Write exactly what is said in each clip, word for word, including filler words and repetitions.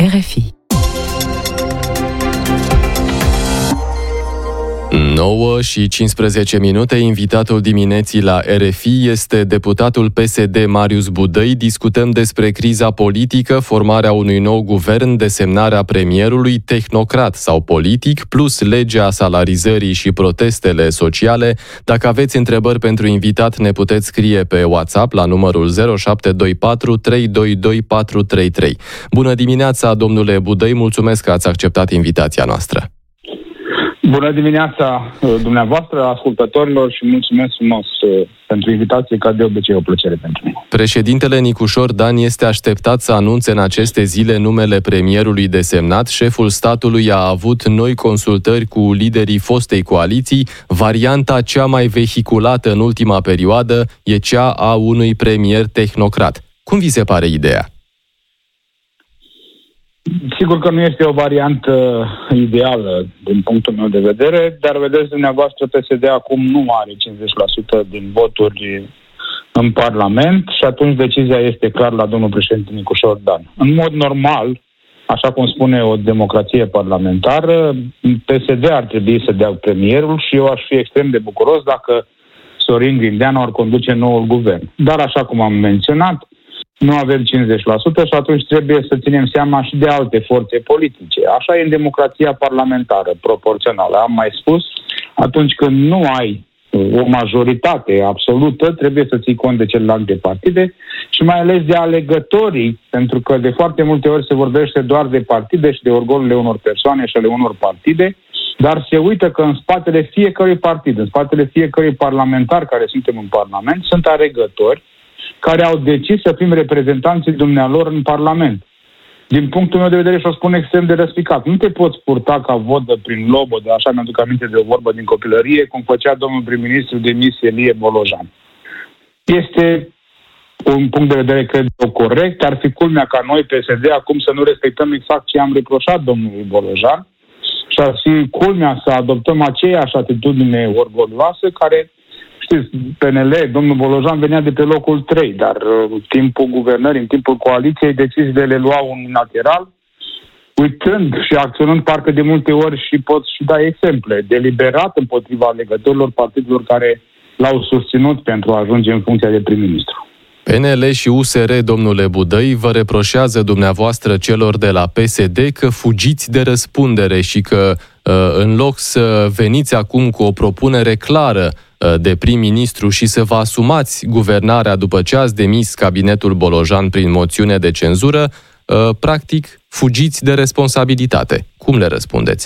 R F I. nouă și cincisprezece minute, invitatul dimineții la R F I este deputatul P S D Marius Budăi. Discutăm despre criza politică, formarea unui nou guvern, desemnarea premierului, tehnocrat sau politic, plus legea salarizării și protestele sociale. Dacă aveți întrebări pentru invitat, ne puteți scrie pe WhatsApp la numărul zero șapte doi patru trei doi doi patru trei trei. Bună dimineața, domnule Budăi, mulțumesc că ați acceptat invitația noastră. Bună dimineața dumneavoastră, ascultătorilor, și mulțumesc frumos pentru invitație, ca de obicei o plăcere pentru mine. Președintele Nicușor Dan este așteptat să anunțe în aceste zile numele premierului desemnat. Șeful statului a avut noi consultări cu liderii fostei coaliții. Varianta cea mai vehiculată în ultima perioadă e cea a unui premier tehnocrat. Cum vi se pare ideea? Sigur că nu este o variantă ideală din punctul meu de vedere, dar vedeți dumneavoastră, P S D acum nu are cincizeci la sută din voturi în Parlament și atunci decizia este clar la domnul președinte Nicușor Dan. În mod normal, așa cum spune o democrație parlamentară, P S D ar trebui să dea premierul și eu aș fi extrem de bucuros dacă Sorin Grindeanu ar conduce noul guvern. Dar așa cum am menționat, nu avem cincizeci la sută și atunci trebuie să ținem seama și de alte forțe politice. Așa e în democrația parlamentară, proporțională. Am mai spus, atunci când nu ai o majoritate absolută, trebuie să ții cont de celelalte partide și mai ales de alegătorii, pentru că de foarte multe ori se vorbește doar de partide și de orgolurile unor persoane și ale unor partide, dar se uită că în spatele fiecărui partid, în spatele fiecărui parlamentar care suntem în Parlament, sunt alegători care au decis să fim reprezentanții dumnealor în Parlament. Din punctul meu de vedere, și o spun extrem de răspicat, nu te poți purta ca vodă prin lobodă, așa mi-aduc aminte de o vorbă din copilărie, cum făcea domnul prim-ministru demis Ilie Bolojan. Este un punct de vedere, cred eu, corect. Ar fi culmea ca noi, P S D, acum să nu respectăm exact ce am reproșat domnului Bolojan și ar fi culmea să adoptăm aceeași atitudine orgolioasă care... Știți, P N L, domnul Bolojan venea de pe locul trei, dar în timpul guvernării, în timpul coaliției, deciziile le luau unilateral, uitând și acționând parcă de multe ori, și pot și da exemple, deliberat împotriva alegătorilor partidelor care l-au susținut pentru a ajunge în funcția de prim-ministru. P N L și U S R, domnule Budăi, vă reproșează dumneavoastră celor de la P S D că fugiți de răspundere și că în loc să veniți acum cu o propunere clară de prim-ministru și să vă asumați guvernarea după ce ați demis cabinetul Bolojan prin moțiune de cenzură, practic fugiți de responsabilitate. Cum le răspundeți?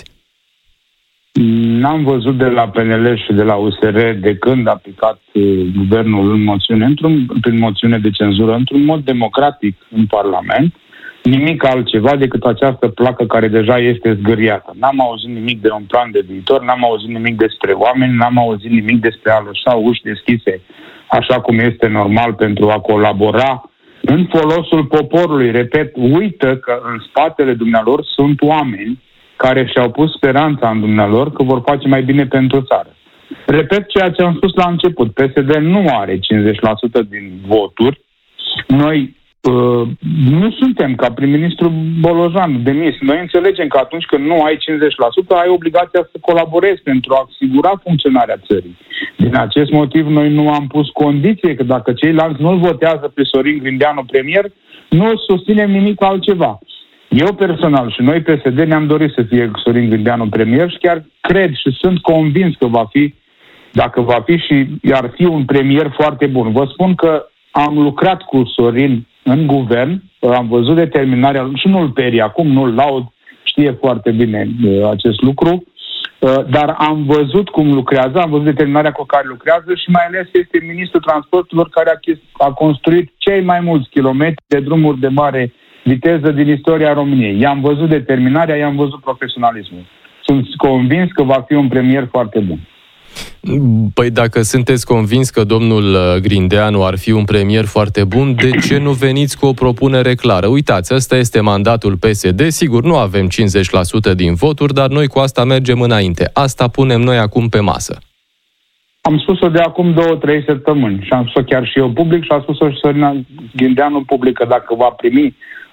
N-am văzut de la P N L și de la U S R de când a aplicat guvernul în moțiune, într-un, prin moțiune de cenzură, într-un mod democratic în Parlament, nimic altceva decât această placă care deja este zgâriată. N-am auzit nimic de un plan de viitor, n-am auzit nimic despre oameni, n-am auzit nimic despre a lăsa uși deschise, așa cum este normal, pentru a colabora în folosul poporului. Repet, uită că în spatele dumnealor sunt oameni care și-au pus speranța în dumnealor că vor face mai bine pentru țară. Repet ceea ce am spus la început. P S D nu are cincizeci la sută din voturi. Noi uh, nu suntem ca prim-ministru Bolojan demis. Noi înțelegem că atunci când nu ai cincizeci la sută, ai obligația să colaborezi pentru a asigura funcționarea țării. Din acest motiv, noi nu am pus condiție că dacă ceilalți nu-l votează pe Sorin Grindeanu premier, nu susținem nimic altceva. Eu personal și noi P S D ne-am dorit să fie Sorin Grindeanu premier și chiar cred și sunt convins că va fi, dacă va fi, și ar fi un premier foarte bun. Vă spun că am lucrat cu Sorin în guvern, am văzut determinarea, și nu-l perii acum, nu-l laud, știe foarte bine acest lucru, dar am văzut cum lucrează, am văzut determinarea cu care lucrează și mai ales este ministrul transporturilor care a, a construit cei mai mulți kilometri de drumuri de mare viteză din istoria României. I-am văzut determinarea, i-am văzut profesionalismul. Sunt convins că va fi un premier foarte bun. Păi dacă sunteți convins că domnul Grindeanu ar fi un premier foarte bun, de ce nu veniți cu o propunere clară? Uitați, ăsta este mandatul P S D, sigur, nu avem cincizeci la sută din voturi, dar noi cu asta mergem înainte. Asta punem noi acum pe masă. Am spus-o de acum două, trei săptămâni și am spus-o chiar și eu public și am spus-o și Sorin Grindeanu public, că dacă va primi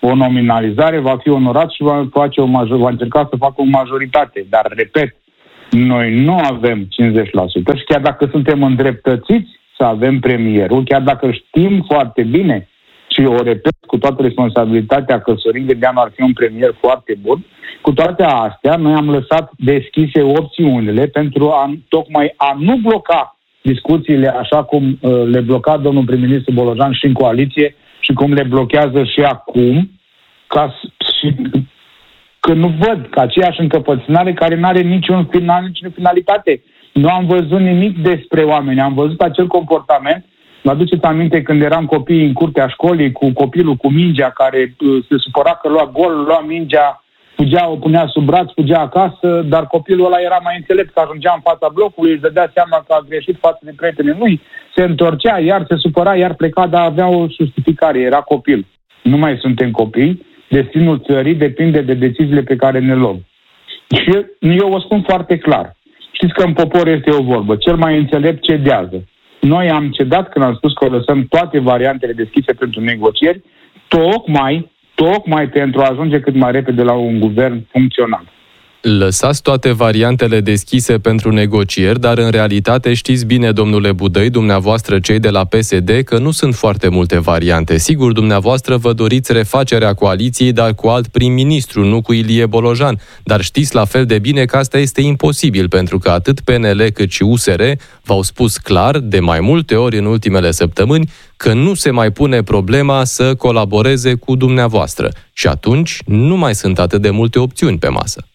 o nominalizare, va fi onorat și va, face o major, va încerca să facă o majoritate. Dar, repet, noi nu avem cincizeci la sută și chiar dacă suntem îndreptățiți să avem premierul, chiar dacă știm foarte bine și o repet cu toată responsabilitatea că Sorin Grindeanu ar fi un premier foarte bun, cu toate astea, noi am lăsat deschise opțiunile pentru a, tocmai a nu bloca discuțiile așa cum uh, le bloca domnul prim-ministru Bolojan și în coaliție și cum le blochează și acum, ca și că nu văd că aceeași încăpățânare care nu are niciun final, niciun finalitate. Nu am văzut nimic despre oameni, am văzut acel comportament. Vă aduceți aminte când eram copii în curtea școlii cu copilul cu mingea care uh, se supăra că lua gol, lua mingea, fugea, o punea sub braț, fugea acasă, dar copilul ăla era mai înțelept, că ajungea în fața blocului, își dădea seama că a greșit față de prietenii lui, se întorcea, iar se supăra, iar pleca, dar avea o justificare, era copil. Nu mai suntem copii, destinul țării depinde de deciziile pe care ne luăm. Și eu o spun foarte clar. Știți că în popor este o vorbă, cel mai înțelept cedează. Noi am cedat când am spus că o lăsăm toate variantele deschise pentru negocieri, tocmai tocmai pentru a ajunge cât mai repede la un guvern funcțional. Lăsați toate variantele deschise pentru negocieri, dar în realitate știți bine, domnule Budăi, dumneavoastră cei de la P S D, că nu sunt foarte multe variante. Sigur, dumneavoastră vă doriți refacerea coaliției, dar cu alt prim-ministru, nu cu Ilie Bolojan. Dar știți la fel de bine că asta este imposibil, pentru că atât P N L cât și U S R v-au spus clar, de mai multe ori în ultimele săptămâni, că nu se mai pune problema să colaboreze cu dumneavoastră. Și atunci nu mai sunt atât de multe opțiuni pe masă.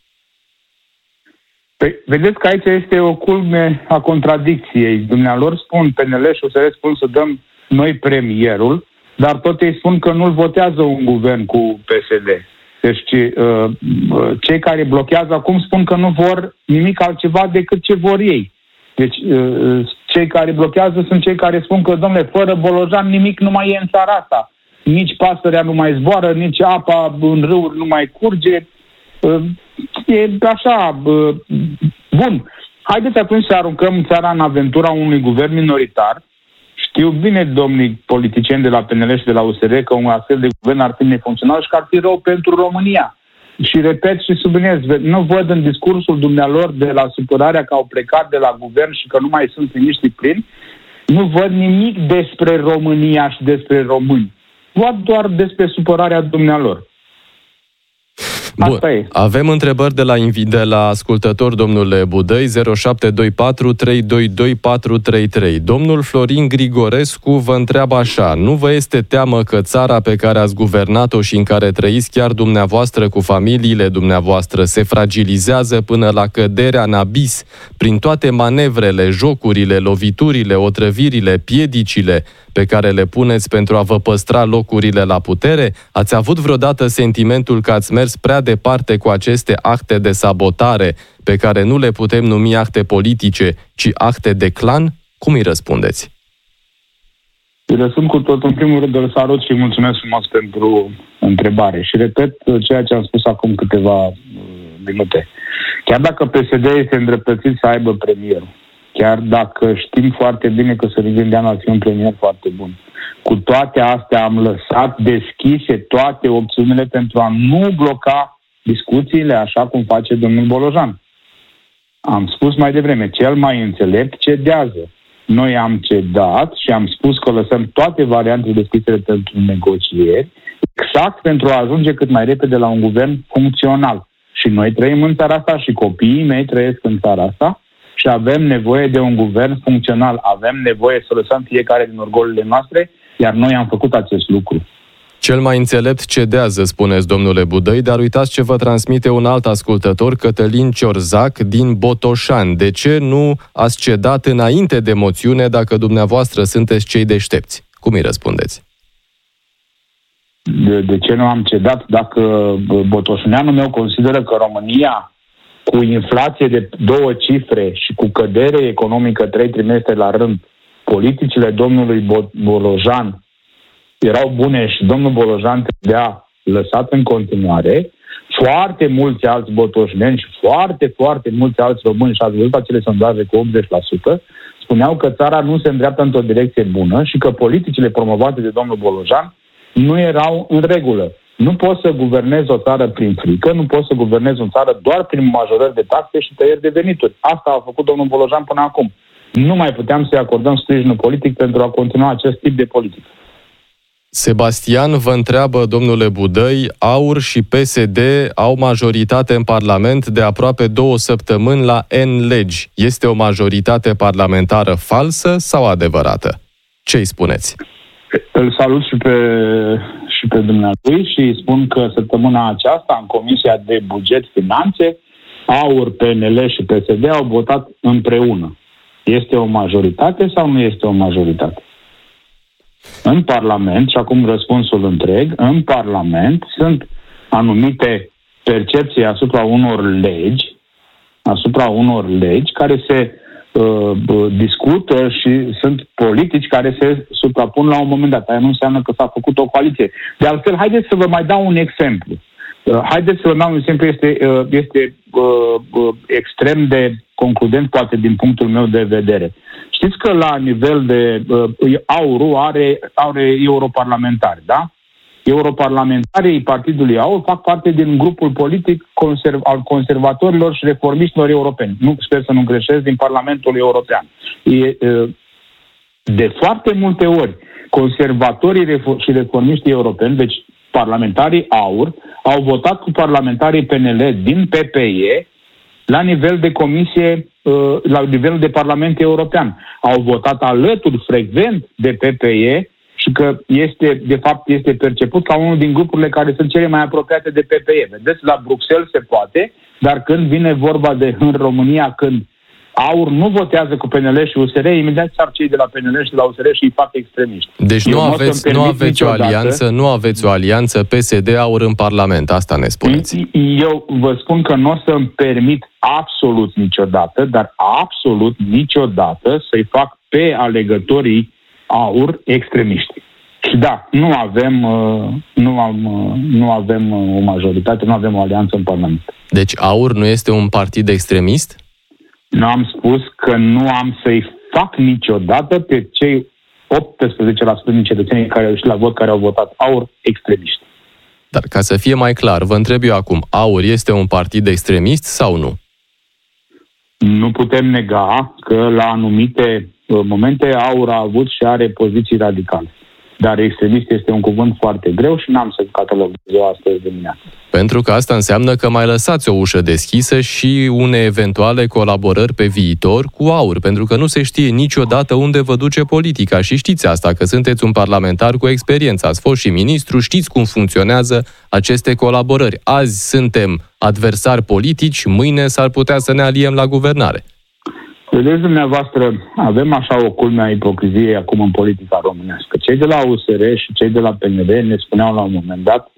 Păi, vedeți că aici este o culme a contradicției. Dumnealor spun, P N L și U S R spun să dăm noi premierul, dar tot ei spun că nu-l votează un guvern cu P S D. Deci uh, cei care blochează acum spun că nu vor nimic altceva decât ce vor ei. Deci uh, cei care blochează sunt cei care spun că, domnule, fără Bolojan nimic nu mai e în țara asta. Nici pasărea nu mai zboară, nici apa în râuri nu mai curge. Uh, E așa, bun. Haideți atunci să aruncăm țara în aventura unui guvern minoritar. Știu bine, domnii politicieni de la P N L și de la U S R, că un astfel de guvern ar fi nefuncțional și că ar fi rău pentru România. Și repet și subliniez, nu văd în discursul dumnealor de la supărarea că au plecat de la guvern și că nu mai sunt liniști plini, nu văd nimic despre România și despre români. Văd doar despre supărarea dumnealor. Bun. Avem întrebări de la, de la ascultător, domnule Budăi, zero șapte doi patru trei doi doi patru trei trei. Domnul Florin Grigorescu vă întreabă așa: nu vă este teamă că țara pe care ați guvernat-o și în care trăiți chiar dumneavoastră cu familiile dumneavoastră se fragilizează până la căderea în abis prin toate manevrele, jocurile, loviturile, otrăvirile, piedicile pe care le puneți pentru a vă păstra locurile la putere? Ați avut vreodată sentimentul că ați mers prea departe cu aceste acte de sabotare, pe care nu le putem numi acte politice, ci acte de clan? Cum îi răspundeți? Îi răspund cu tot. În primul rând îl salut și mulțumesc frumos pentru întrebare. Și repet ceea ce am spus acum câteva minute. Chiar dacă P S D este îndreptățit să aibă premierul, chiar dacă știm foarte bine că Sorin Grindeanu ar fi un premier foarte bun, cu toate astea am lăsat deschise toate opțiunile pentru a nu bloca discuțiile așa cum face domnul Bolojan. Am spus mai devreme, cel mai înțelept cedează. Noi am cedat și am spus că lăsăm toate variantele deschise pentru negocieri, exact pentru a ajunge cât mai repede la un guvern funcțional. Și noi trăim în țara asta și copiii mei trăiesc în țara asta și avem nevoie de un guvern funcțional. Avem nevoie să lăsăm fiecare din orgolile noastre, iar noi am făcut acest lucru. Cel mai înțelept cedează, spuneți, domnule Budăi, dar uitați ce vă transmite un alt ascultător, Cătălin Ciorzac, din Botoșani. De ce nu ați cedat înainte de moțiune dacă dumneavoastră sunteți cei deștepți? Cum îi răspundeți? De, de ce nu am cedat dacă botoșaneanul meu consideră că România, cu inflație de două cifre și cu cădere economică trei trimestre la rând, politicile domnului Bolojan erau bune și domnul Bolojan trebuia lăsat în continuare, foarte mulți alți botoșneni și foarte, foarte mulți alți români, și ați văzut acele sondaje cu optzeci la sută, spuneau că țara nu se îndreaptă într-o direcție bună și că politicile promovate de domnul Bolojan nu erau în regulă. Nu poți să guvernezi o țară prin frică, nu poți să guvernezi o țară doar prin majorări de taxe și tăieri de venituri. Asta a făcut domnul Bolojan până acum. Nu mai puteam să-i acordăm sprijinul politic pentru a continua acest tip de politică. Sebastian vă întreabă, domnule Budăi, AUR și P S D au majoritate în Parlament de aproape două săptămâni la N legi. Este o majoritate parlamentară falsă sau adevărată? Ce-i spuneți? Îl salut și pe, și pe dumnealui și îi spun că săptămâna aceasta, în Comisia de Buget Finanțe, AUR, P N L și P S D au votat împreună. Este o majoritate sau nu este o majoritate? În Parlament, și acum răspunsul întreg, în Parlament sunt anumite percepții asupra unor legi, asupra unor legi care se uh, discută și sunt politici care se suprapun la un moment dat. Aia nu înseamnă că s-a făcut o coaliție. De altfel, haideți să vă mai dau un exemplu. Uh, haideți să vă dau un exemplu, este, uh, este uh, uh, extrem de concludent, poate din punctul meu de vedere. Știți că la nivel de uh, AUR are, are europarlamentari, da? Europarlamentarii Partidului AUR fac parte din grupul politic conserv- al conservatorilor și reformiștilor europeni. Nu, sper să nu greșesc, din Parlamentul European. E, uh, de foarte multe ori, conservatorii refor- și reformiștii europeni, deci parlamentarii AUR, au votat cu parlamentarii P N L din P P E la nivel de comisie, la nivel de Parlament European. Au votat alături frecvent de P P E și că este, de fapt, este perceput ca unul din grupurile care sunt cele mai apropiate de P P E. Vedeți, la Bruxelles se poate, dar când vine vorba de în România, când AUR nu votează cu P N L și U S R, imediat sar cei de la P N L și de la U S R și îi fac extremiști. Deci nu aveți, nu aveți o alianță, nu aveți o alianță P S D AUR în Parlament, asta ne spuneți. Eu vă spun că nu o să-mi permit absolut niciodată, dar absolut niciodată să-i fac pe alegătorii AUR extremiști. Și da, nu avem, nu am, nu avem o majoritate, nu avem o alianță în Parlament. Deci AUR nu este un partid extremist? Nu am spus că nu am să-i fac niciodată pe cei optsprezece la sută din cetățenii care au ieșit la vot, care au votat AUR, extremiști. Dar ca să fie mai clar, vă întreb eu acum, AUR este un partid extremist sau nu? Nu putem nega că la anumite momente AUR a avut și are poziții radicale. Dar extremist este un cuvânt foarte greu și n-am să catalogez eu astăzi dimineața. Pentru că asta înseamnă că mai lăsați o ușă deschisă și unei eventuale colaborări pe viitor cu AUR, pentru că nu se știe niciodată unde vă duce politica și știți asta, că sunteți un parlamentar cu experiență, ați fost și ministru, știți cum funcționează aceste colaborări. Azi suntem adversari politici, mâine s-ar putea să ne aliem la guvernare. Vedeți dumneavoastră, avem așa o culme a ipocriziei acum în politica românească. Cei de la U S R și cei de la P N L ne spuneau la un moment dat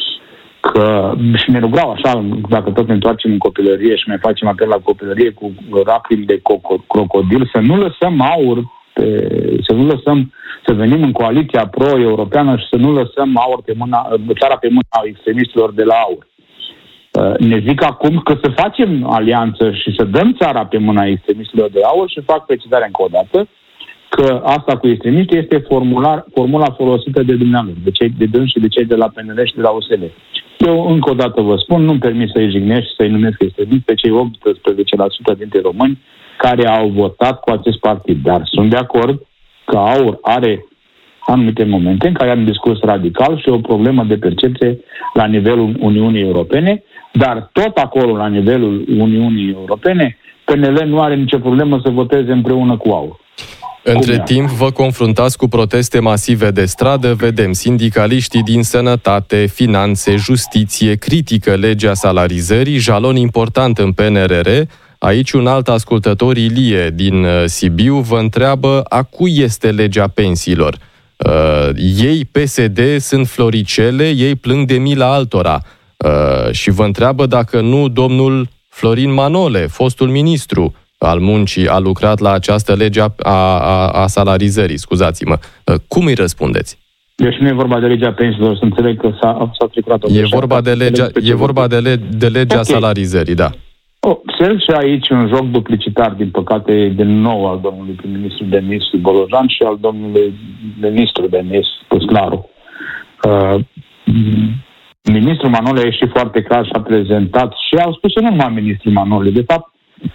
că, și ne rugau așa, dacă tot ne întoarcem în copilărie și mai facem apel la copilărie cu racrimi de crocodil, să nu lăsăm AUR, pe, să nu lăsăm, să venim în coaliția pro-europeană și să nu lăsăm AUR pe mâna, țara pe mâna extremistilor de la AUR. Ne zic acum că să facem alianță și să dăm țara pe mâna extremistilor de AUR și fac precizarea încă o dată că asta cu extremiști este formula, formula folosită de dumneavoastră, de cei de dâns și de cei de la P N L și de la U S L. Eu încă o dată vă spun, nu-mi permit să-i jignesc și să-i numesc extremiști pe cei optsprezece la sută dintre români care au votat cu acest partid. Dar sunt de acord că AUR are anumite momente în care are un discurs radical și o problemă de percepție la nivelul Uniunii Europene, dar tot acolo, la nivelul Uniunii Europene, P N L nu are nicio problemă să voteze împreună cu AUR. Între timp, vă confruntați cu proteste masive de stradă, vedem sindicaliștii din sănătate, finanțe, justiție, critică legea salarizării, jalon important în P N R R. Aici un alt ascultător, Ilie, din Sibiu, vă întreabă a cui este legea pensiilor. Uh, ei, P S D, sunt floricele, ei plâng de mila altora. Uh, și vă întreabă dacă nu domnul Florin Manole, fostul ministru al muncii, a lucrat la această lege a, a, a salarizării, scuzați-mă. Uh, cum îi răspundeți? Deci nu e vorba de legea pensiilor, să înțeleg că s-a, s-a tricurat o E vorba de legea, e vorba de, le, de legea okay. salarizării, da. Oh, se și aici un joc duplicitar, din păcate, din nou al domnului prim-ministru Denis Bolojan și al domnului ministru Denis Păslaru. Uh, Ministrul Manole a ieșit foarte clar și a prezentat și au spus-o nu numai ministrul Manole. De fapt,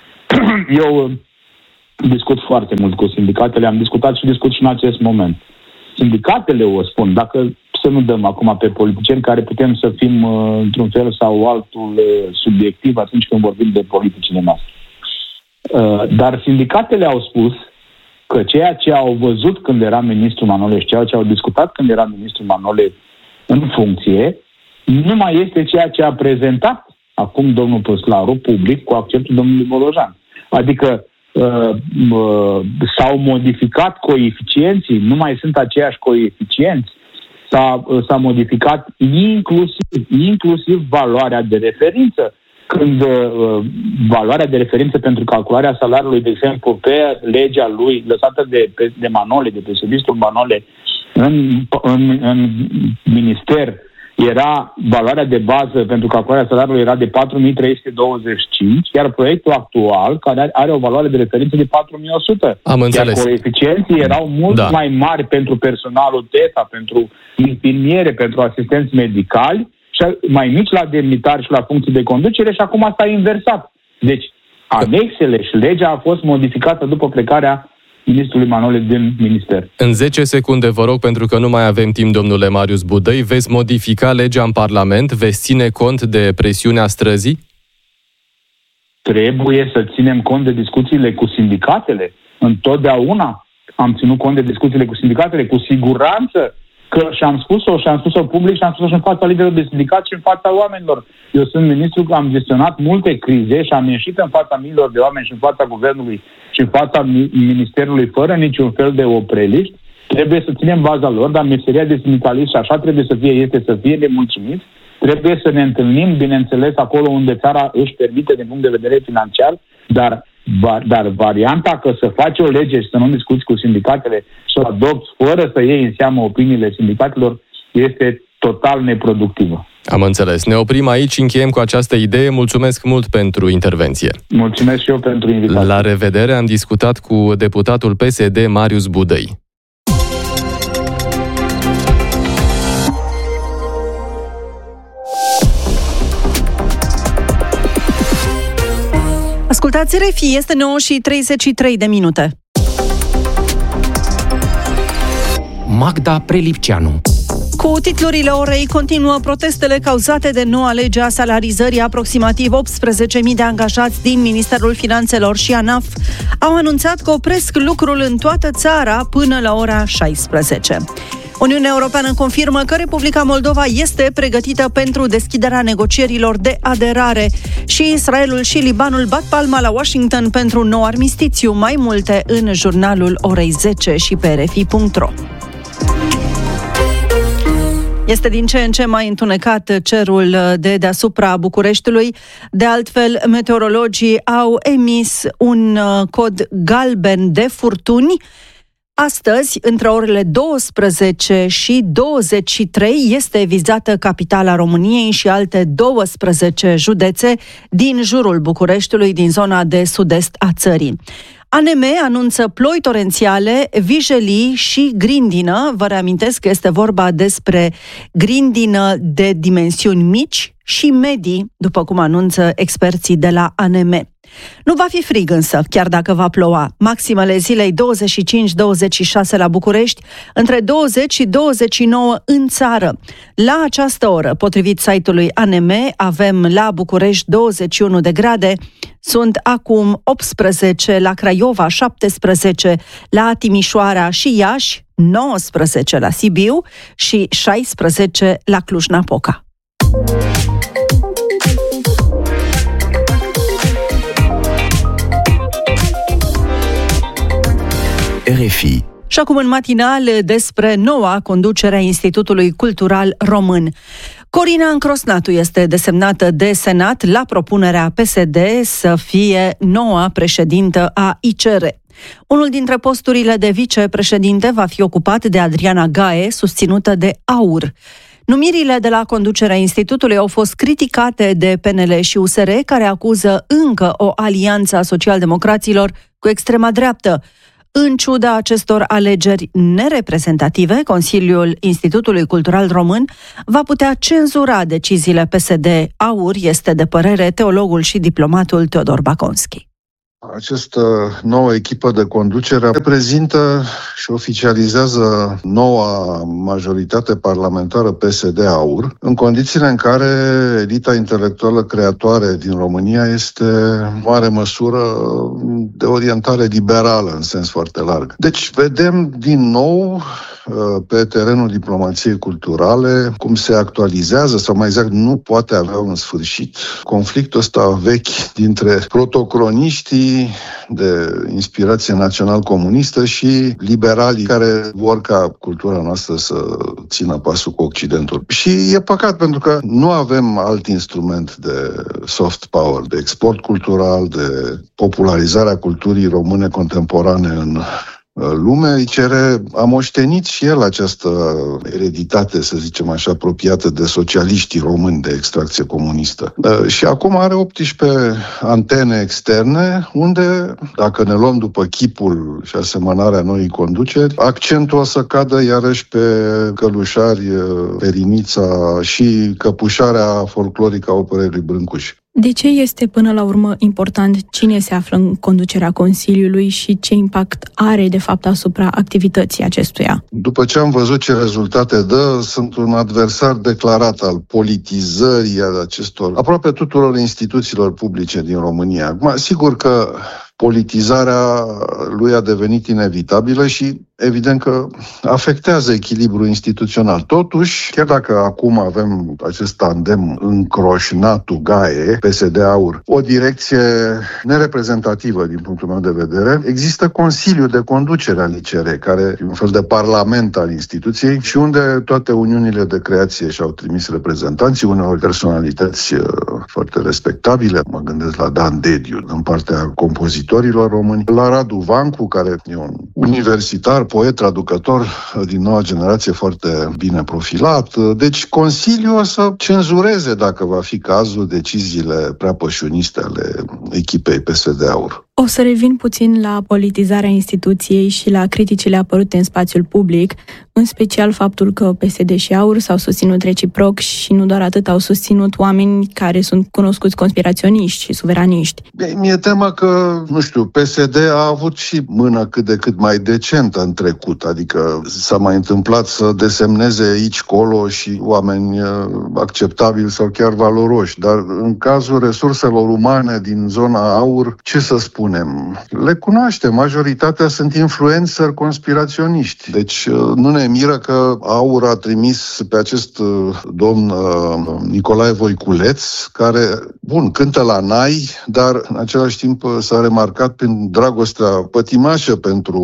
eu discut foarte mult cu sindicatele, am discutat și discut și în acest moment. Sindicatele o spun, dacă să nu dăm acum pe politicieni care putem să fim uh, într-un fel sau altul uh, subiectiv atunci când vorbim de politicile noastre. Uh, dar sindicatele au spus că ceea ce au văzut când era ministrul Manole și ceea ce au discutat când era ministrul Manole în funcție, nu mai este ceea ce a prezentat acum domnul Păslaru public cu acceptul domnului Bolojan. Adică uh, uh, s-au modificat coeficienții, nu mai sunt aceiași coeficienți, s-a, uh, s-a modificat inclusiv, inclusiv valoarea de referință. Când uh, valoarea de referință pentru calcularea salariului, de exemplu, pe legea lui, lăsată de, de Manole, de președintul Manole, în, în, în minister, era valoarea de bază pentru calcularea salariului era de patru mii trei sute douăzeci și cinci, iar proiectul actual, care are o valoare de referință de patru mii o sută. Am înțeles. Iar coeficienții erau mult da. mai mari pentru personalul T E T A, pentru infirmiere, pentru asistenți medicali, și mai mici la demnitari și la funcții de conducere, și acum asta a inversat. Deci, anexele și legea a fost modificată după plecarea ministrului Manole din minister. În zece secunde, vă rog, pentru că nu mai avem timp, domnule Marius Budăi, veți modifica legea în Parlament? Veți ține cont de presiunea străzii? Trebuie să ținem cont de discuțiile cu sindicatele. Întotdeauna am ținut cont de discuțiile cu sindicatele, cu siguranță, că și-am spus-o, și-am spus-o public, și-am spus-o și în fața liderilor de sindicat și în fața oamenilor. Eu sunt ministru, am gestionat multe crize și am ieșit în fața miilor de oameni și în fața guvernului și în fața ministerului fără niciun fel de opreliști. Trebuie să ținem baza lor, dar meseria de sindicalist, și așa trebuie să fie, este să fie nemulțumiți. Trebuie să ne întâlnim, bineînțeles, acolo unde țara își permite din punct de vedere financiar, dar Dar varianta că să faci o lege și să nu discuți cu sindicatele, să o adopți fără să iei în seamă opiniile sindicatelor, este total neproductivă. Am înțeles. Ne oprim aici, încheiem cu această idee. Mulțumesc mult pentru intervenție. Mulțumesc și eu pentru invitație. La revedere, am discutat cu deputatul P S D Marius Budăi. Ascultați R F I, este nouă și treizeci și trei de minute. Magda Prelipceanu. Cu titlurile orei continuă protestele cauzate de noua lege a salarizării. Aproximativ optsprezece mii de angajați din Ministerul Finanțelor și ANAF au anunțat că opresc lucrul în toată țara până la ora șaisprezece. Uniunea Europeană confirmă că Republica Moldova este pregătită pentru deschiderea negocierilor de aderare și Israelul și Libanul bat palma la Washington pentru un nou armistițiu. Mai multe în jurnalul orei zece și pe r f i punct r o. Este din ce în ce mai întunecat cerul de deasupra Bucureștiului. De altfel, meteorologii au emis un cod galben de furtuni. Astăzi, între orele douăsprezece și douăzeci și trei, este vizată capitala României și alte douăsprezece județe din jurul Bucureștiului, din zona de sud-est a țării. A N M anunță ploi torențiale, vijelii și grindină. Vă reamintesc că este vorba despre grindină de dimensiuni mici și medii, după cum anunță experții de la A N M. Nu va fi frig însă, chiar dacă va ploua. Maximele zilei douăzeci și cinci douăzeci și șase la București, între douăzeci și douăzeci și nouă în țară. La această oră, potrivit site-ului A N M, avem la București douăzeci și unu de grade, sunt acum optsprezece la Craiova, șaptesprezece la Timișoara și Iași, nouăsprezece la Sibiu și șaisprezece la Cluj-Napoca. R F I. Și acum în matinal despre noua conducere a Institutului Cultural Român. Corina Încrosnatu este desemnată de Senat la propunerea P S D să fie noua președintă a I C R. Unul dintre posturile de vicepreședinte va fi ocupat de Adriana Gae, susținută de A U R. Numirile de la conducerea institutului au fost criticate de P N L și U S R, care acuză încă o alianță a socialdemocraților cu extrema dreaptă. În ciuda acestor alegeri nereprezentative, Consiliul Institutului Cultural Român va putea cenzura deciziile P S D-AUR, este de părere teologul și diplomatul Teodor Baconski. Această nouă echipă de conducere reprezintă și oficializează noua majoritate parlamentară P S D-AUR, în condițiile în care elita intelectuală creatoare din România este în mare măsură de orientare liberală în sens foarte larg. Deci vedem din nou pe terenul diplomației culturale cum se actualizează, sau mai exact nu poate avea un sfârșit, conflictul ăsta vechi dintre protocroniștii de inspirație național-comunistă și liberalii care vor ca cultura noastră să țină pasul cu Occidentul. Și e păcat pentru că nu avem alt instrument de soft power, de export cultural, de popularizarea culturii române contemporane în lume. Îi cere, a moștenit și el această ereditate, să zicem așa, apropiată de socialiștii români de extracție comunistă. Și acum are optsprezece antene externe, unde, dacă ne luăm după chipul și asemănarea noii conduceri, accentul o să cadă iarăși pe călușari, perinița și căpușarea folclorică a operei lui Brâncuș. De ce este până la urmă important cine se află în conducerea Consiliului și ce impact are de fapt asupra activității acestuia? După ce am văzut ce rezultate dă, sunt un adversar declarat al politizării acestor, aproape tuturor instituțiilor publice din România. Acum, sigur că politizarea lui a devenit inevitabilă și evident că afectează echilibrul instituțional. Totuși, chiar dacă acum avem acest tandem încroșnat Gaie, P S D-AUR, o direcție nereprezentativă din punctul meu de vedere, există Consiliul de Conducere al I C R, care e un fel de parlament al instituției și unde toate uniunile de creație și-au trimis reprezentanții, uneori personalități foarte respectabile. Mă gândesc la Dan Dediu, în partea compozitorilor români, la Radu Vancu, care e un universitar, poet, traducător din noua generație foarte bine profilat. Deci Consiliul o să cenzureze, dacă va fi cazul, deciziile prea pășuniste ale echipei P S D-AUR. O să revin puțin la politizarea instituției și la criticile apărute în spațiul public, în special faptul că P S D și AUR s-au susținut reciproc și nu doar atât, au susținut oameni care sunt cunoscuți conspiraționiști și suveraniști. Mi-e teamă că, nu știu, P S D a avut și mână cât de cât mai decentă în trecut, adică s-a mai întâmplat să desemneze aici, colo și oameni acceptabili sau chiar valoroși, dar în cazul resurselor umane din zona AUR, ce să spun? Le cunoaștem, majoritatea sunt influencer conspiraționiști. Deci nu ne miră că AUR a trimis pe acest domn Nicolae Voiculeț, care, bun, cântă la nai, dar în același timp s-a remarcat prin dragostea pătimașă pentru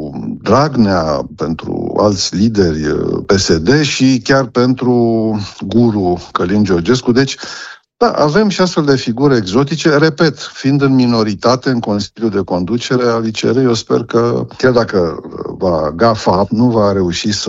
Dragnea, pentru alți lideri P S D și chiar pentru guru Călin Georgescu. Deci da, avem și astfel de figuri exotice. Repet, fiind în minoritate în Consiliul de Conducere al I C R, eu sper că, chiar dacă va gafa, nu va reuși să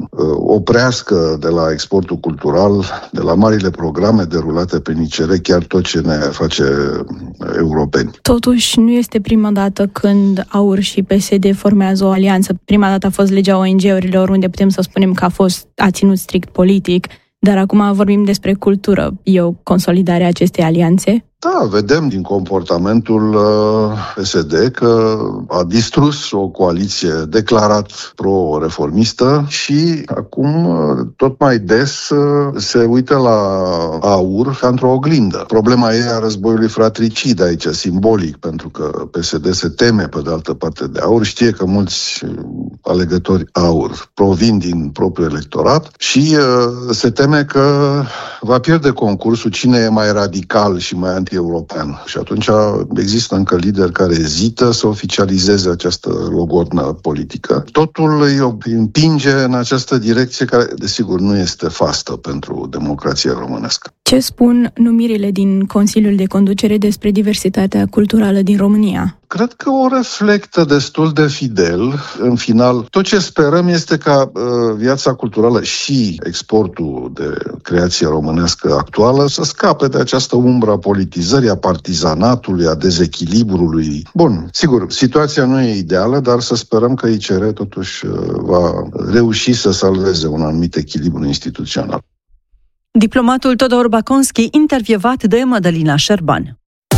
oprească de la exportul cultural, de la marile programe derulate pe I C R, chiar tot ce ne face europeni. Totuși, nu este prima dată când AUR și P S D formează o alianță. Prima dată a fost legea O N G-urilor, unde putem să spunem că a fost a ținut strict politic. Dar acum vorbim despre cultură. E o consolidare a acestei alianțe? Da, vedem din comportamentul P S D că a distrus o coaliție declarat pro-reformistă și acum tot mai des se uită la AUR ca într-o oglindă. Problema e a războiului fratricid aici, simbolic, pentru că P S D se teme pe de altă parte de AUR, știe că mulți alegători AUR provin din propriul electorat și se teme că va pierde concursul cine e mai radical și mai anti-european. Și atunci există încă lideri care ezită să oficializeze această logodnă politică. Totul îi împinge în această direcție care, desigur, nu este fastă pentru democrația românească. Ce spun numirile din Consiliul de Conducere despre diversitatea culturală din România? Cred că o reflectă destul de fidel. În final, tot ce sperăm este ca uh, viața culturală și exportul de creație românească actuală să scape de această umbră a politizării, a partizanatului, a dezechilibrului. Bun, sigur, situația nu e ideală, dar să sperăm că I C R totuși uh, va reuși să salveze un anumit echilibru instituțional. Diplomatul Todor Baconski, intervievat de Mădălina Șerban.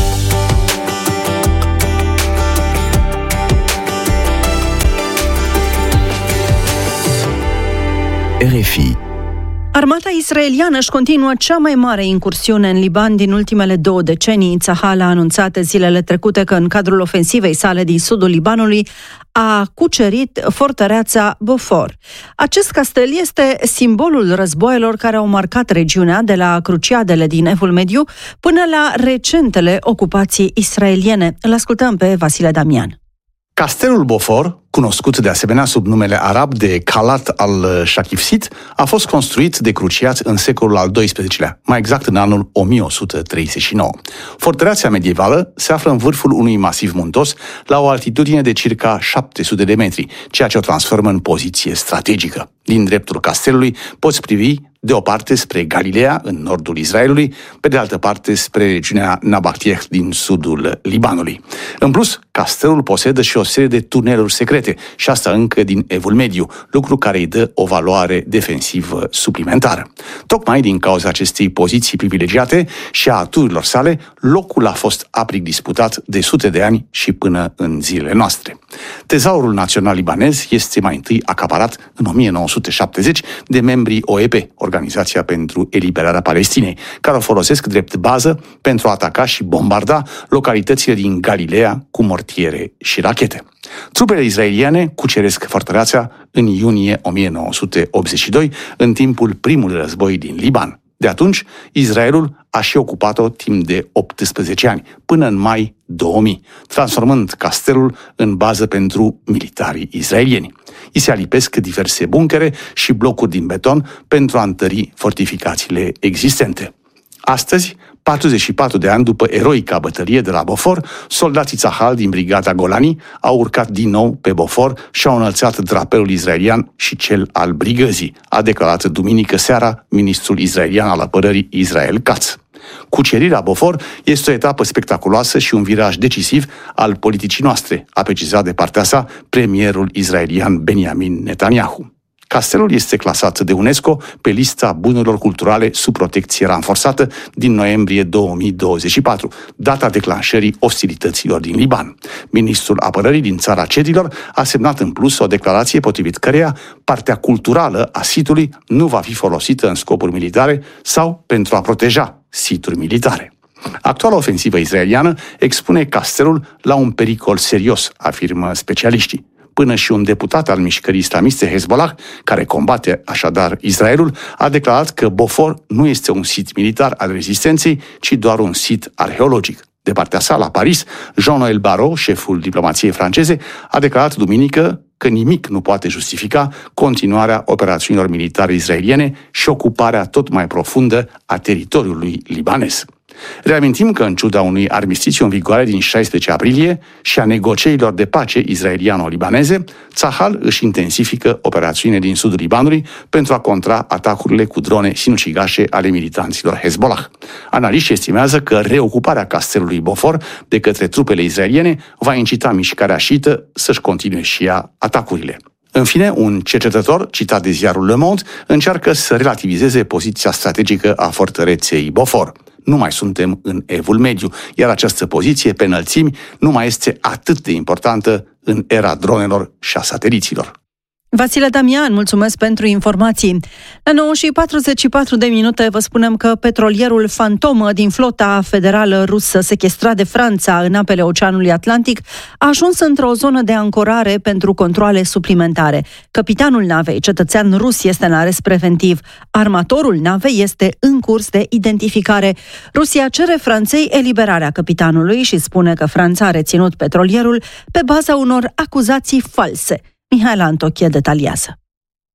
R F I. Armata israeliană își continuă cea mai mare incursiune în Liban din ultimele două decenii. Tzahal a anunțat zilele trecute că în cadrul ofensivei sale din sudul Libanului a cucerit fortăreața Beaufort. Acest castel este simbolul războaielor care au marcat regiunea de la cruciadele din Evul Mediu până la recentele ocupații israeliene. Îl ascultăm pe Vasile Damian. Castelul Beaufort, cunoscut de asemenea sub numele arab de Calat al Shakifsit, a fost construit de cruciați în secolul al doisprezecelea, mai exact în anul o mie o sută treizeci și nouă. Fortăreața medievală se află în vârful unui masiv muntos, la o altitudine de circa șapte sute de metri, ceea ce o transformă în poziție strategică. Din dreptul castelului poți privi de o parte spre Galileea, în nordul Israelului, pe de altă parte spre regiunea Nabateah din sudul Libanului. În plus, castelul posedă și o serie de tuneluri secrete, și asta încă din Evul Mediu, lucru care îi dă o valoare defensivă suplimentară. Tocmai din cauza acestei poziții privilegiate și a aturilor sale, locul a fost aprig disputat de sute de ani și până în zilele noastre. Tezaurul național libanez este mai întâi acaparat în o mie nouă sute șaptezeci de membrii O E P, Organizația pentru Eliberarea Palestinei, care o folosesc drept bază pentru a ataca și bombarda localitățile din Galileea cu mortiere și rachete. Trupele israeliene cuceresc fortăreața în iunie o mie nouă sute optzeci și doi, în timpul primului război din Liban. De atunci, Israelul a și ocupat-o timp de optsprezece ani, până în mai două mii, transformând castelul în bază pentru militarii israelieni. I se alipesc diverse buncere și blocuri din beton pentru a întări fortificațiile existente. Astăzi, patruzeci și patru de ani după eroica bătălie de la Beaufort, soldații Tzahal din brigada Golani au urcat din nou pe Beaufort și au înălțat drapelul israelian și cel al brigăzii, a declarat duminică seara ministrul israelian al apărării Israel Katz. Cucerirea Beaufort este o etapă spectaculoasă și un viraj decisiv al politicii noastre, a precizat de partea sa premierul israelian Benjamin Netanyahu. Castelul este clasat de UNESCO pe lista bunurilor culturale sub protecție ranforsată din noiembrie două mii douăzeci și patru, data declanșării ostilităților din Liban. Ministrul apărării din țara cedilor a semnat în plus o declarație potrivit căreia partea culturală a sitului nu va fi folosită în scopuri militare sau pentru a proteja situri militare. Actuala ofensivă israeliană expune castelul la un pericol serios, afirmă specialiștii. Până și un deputat al mișcării islamiste Hezbollah, care combate așadar Israelul, a declarat că Beaufort nu este un sit militar al rezistenței, ci doar un sit arheologic. De partea sa, la Paris, Jean-Noël Barrot, șeful diplomației franceze, a declarat duminică că nimic nu poate justifica continuarea operațiunilor militare israeliene și ocuparea tot mai profundă a teritoriului libanez. Reamintim că, în ciuda unui armistițiu în vigoare din șaisprezece aprilie și a negocierilor de pace israeliano-libaneze, Tzahal își intensifică operațiunile din sudul Libanului pentru a contra atacurile cu drone sinucigașe ale militanților Hezbollah. Analiștii estimează că reocuparea castelului Beaufort de către trupele israeliene va incita mișcarea șiită să-și continue și ea atacurile. În fine, un cercetător, citat de ziarul Le Monde, încearcă să relativizeze poziția strategică a fortăreței Beaufort. Nu mai suntem în Evul Mediu, iar această poziție pe înălțimi nu mai este atât de importantă în era dronelor și a sateliților. Vasile Damian, mulțumesc pentru informații. La nouă și patruzeci și patru de minute vă spunem că petrolierul Fantomă din flota federală rusă sechestrat de Franța în apele Oceanului Atlantic a ajuns într-o zonă de ancorare pentru controale suplimentare. Capitanul navei, cetățean rus, este în arest preventiv. Armatorul navei este în curs de identificare. Rusia cere Franței eliberarea capitanului și spune că Franța a reținut petrolierul pe baza unor acuzații false. Mihaela Antochie detaliază.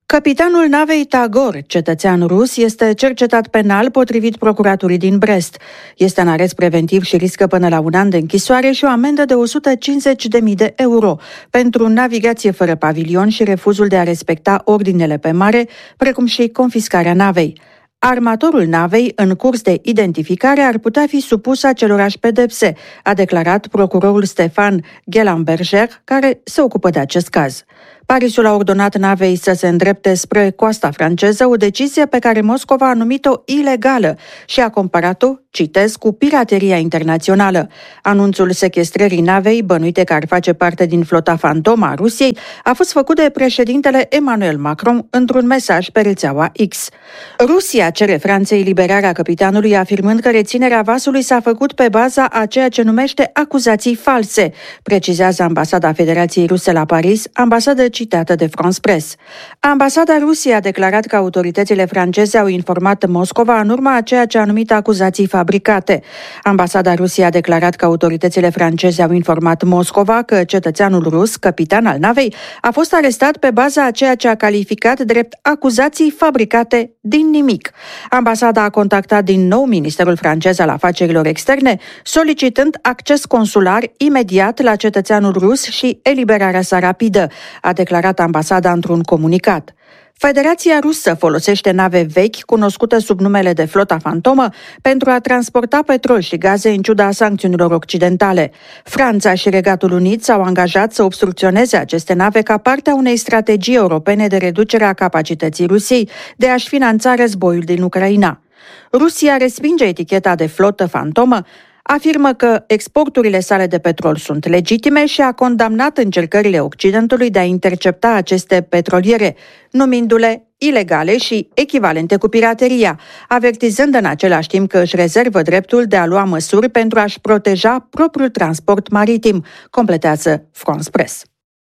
Capitanul navei Tagor, cetățean rus, este cercetat penal potrivit procuraturii din Brest. Este în arest preventiv și riscă până la un an de închisoare și o amendă de o sută cincizeci de mii de euro pentru navigație fără pavilion și refuzul de a respecta ordinele pe mare, precum și confiscarea navei. Armatorul navei, în curs de identificare, ar putea fi supus acelorași pedepse, a declarat procurorul Stefan Gellenberger, care se ocupă de acest caz. Parisul a ordonat navei să se îndrepte spre coasta franceză, o decizie pe care Moscova a numit-o ilegală și a comparat-o, citez, cu pirateria internațională. Anunțul sechestrării navei, bănuite că ar face parte din flota fantomă a Rusiei, a fost făcut de președintele Emmanuel Macron într-un mesaj pe rețeaua X. Rusia cere Franței liberarea capitanului, afirmând că reținerea vasului s-a făcut pe baza a ceea ce numește acuzații false, precizează Ambasada Federației Ruse la Paris, ambasadă citată de France Press. Ambasada Rusiei a declarat că autoritățile franceze au informat Moscova în urma a ceea ce a numit acuzații fabricate. Ambasada Rusiei a declarat că autoritățile franceze au informat Moscova că cetățeanul rus, capitan al navei, a fost arestat pe baza a ceea ce a calificat drept acuzații fabricate din nimic. Ambasada a contactat din nou Ministerul francez al Afacerilor Externe, solicitând acces consular imediat la cetățeanul rus și eliberarea sa rapidă, a declarat ambasada într-un comunicat. Federația Rusă folosește nave vechi, cunoscute sub numele de Flota Fantomă, pentru a transporta petrol și gaze în ciuda sancțiunilor occidentale. Franța și Regatul Unit s-au angajat să obstrucționeze aceste nave ca parte a unei strategii europene de reducere a capacității Rusiei de a-și finanța războiul din Ucraina. Rusia respinge eticheta de flotă fantomă, afirmă că exporturile sale de petrol sunt legitime și a condamnat încercările Occidentului de a intercepta aceste petroliere, numindu-le ilegale și echivalente cu pirateria, avertizând în același timp că își rezervă dreptul de a lua măsuri pentru a-și proteja propriul transport maritim, completează France Press.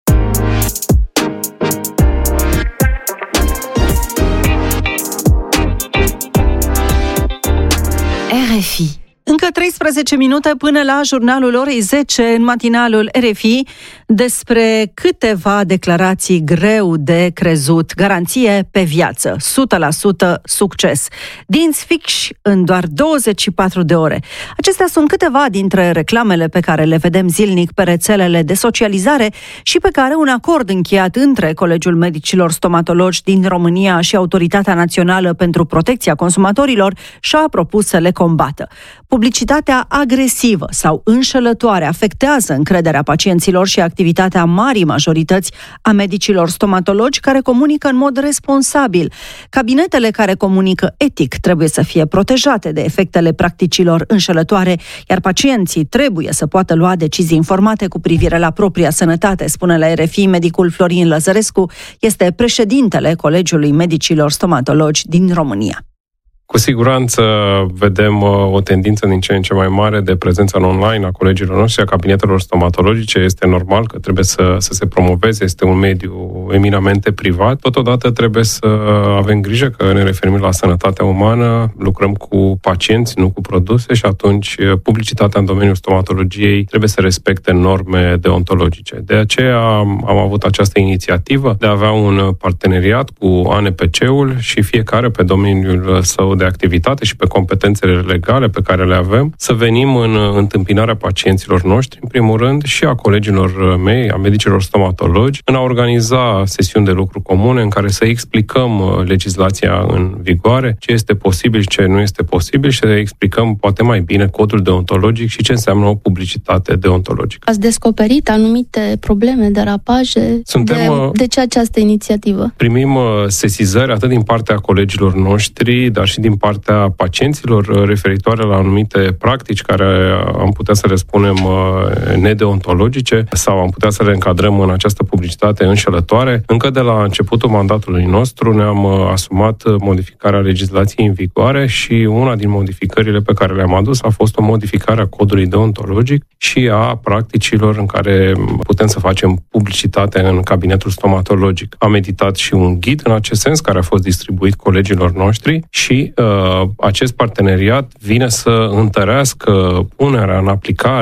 R F I. Încă treisprezece minute până la jurnalul orei zece în matinalul R F I despre câteva declarații greu de crezut. Garanție pe viață, o sută la sută succes. Dinți fixi în doar douăzeci și patru de ore. Acestea sunt câteva dintre reclamele pe care le vedem zilnic pe rețelele de socializare și pe care un acord încheiat între Colegiul Medicilor Stomatologi din România și Autoritatea Națională pentru Protecția Consumatorilor și-a propus să le combată. Publicitatea agresivă sau înșelătoare afectează încrederea pacienților și activitatea marii majorități a medicilor stomatologi care comunică în mod responsabil. Cabinetele care comunică etic trebuie să fie protejate de efectele practicilor înșelătoare, iar pacienții trebuie să poată lua decizii informate cu privire la propria sănătate, spune la R F I medicul Florin Lăzărescu, este președintele Colegiului Medicilor Stomatologi din România. Cu siguranță vedem o tendință din ce în ce mai mare de prezența în online a colegilor noștri, a cabinetelor stomatologice. Este normal că trebuie să, să se promoveze, este un mediu eminamente privat. Totodată trebuie să avem grijă că ne referim la sănătatea umană, lucrăm cu pacienți, nu cu produse și atunci publicitatea în domeniul stomatologiei trebuie să respecte norme deontologice. De aceea am avut această inițiativă de a avea un parteneriat cu A N P C-ul și fiecare pe domeniul său de activitate și pe competențele legale pe care le avem, să venim în întâmpinarea pacienților noștri, în primul rând, și a colegilor mei, a medicilor stomatologi, în a organiza sesiuni de lucru comune în care să explicăm legislația în vigoare, ce este posibil, ce nu este posibil și să explicăm poate mai bine codul deontologic și ce înseamnă o publicitate deontologică. Ați descoperit anumite probleme, derapaje? Suntem, de, de ce această inițiativă? Primim sesizări atât din partea colegilor noștri, dar și din partea pacienților referitoare la anumite practici care am putea să le spunem nedeontologice sau am putea să le încadrăm în această publicitate înșelătoare. Încă de la începutul mandatului nostru ne-am asumat modificarea legislației în vigoare și una din modificările pe care le-am adus a fost o modificare a codului deontologic și a practicilor în care putem să facem publicitate în cabinetul stomatologic. Am editat și un ghid în acest sens care a fost distribuit colegilor noștri și uh, acest parteneriat vine să întărească punerea în aplicare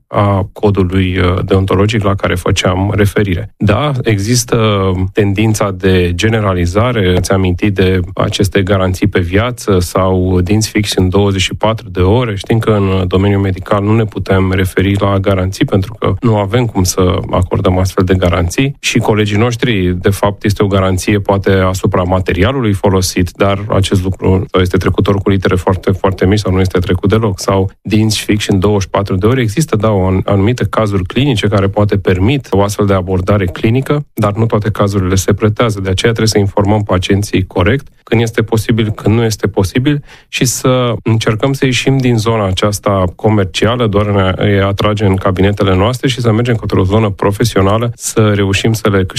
a codului deontologic la care făceam referire. Da, există tendința de generalizare, ați amintit de aceste garanții pe viață sau dinți fix în douăzeci și patru de ore. Știm că în domeniul medical nu ne putem referi la garanții pentru că nu avem cum să acordăm astfel de garanții și colegii noștri, de fapt, este o garanție poate asupra materialului folosit, dar acest lucru este trecutor cu litere foarte, foarte mici sau nu este trecut deloc. Sau dinți fix în douăzeci și patru de ore. Există, da, o anumite cazuri clinice care poate permit o astfel de abordare clinică, dar nu toate cazurile se pretează. De aceea trebuie să informăm pacienții corect când este posibil, când nu este posibil și să încercăm să ieșim din zona aceasta comercială, doar ne atrage în cabinetele noastre și să mergem către o zonă profesională, să reușim să le câștigăm